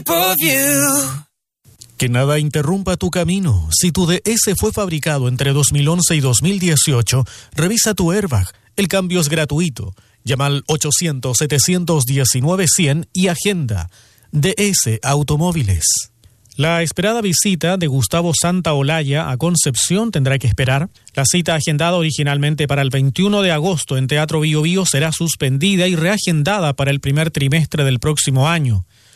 Que nada interrumpa tu camino. Si tu DS fue fabricado entre 2011 y 2018, revisa tu airbag. El cambio es gratuito. Llama al 800-719-100 y agenda. DS Automóviles. La esperada visita de Gustavo Santaolalla a Concepción tendrá que esperar. La cita agendada originalmente para el 21 de agosto en Teatro Bio Bio será suspendida y reagendada para el primer trimestre del próximo año.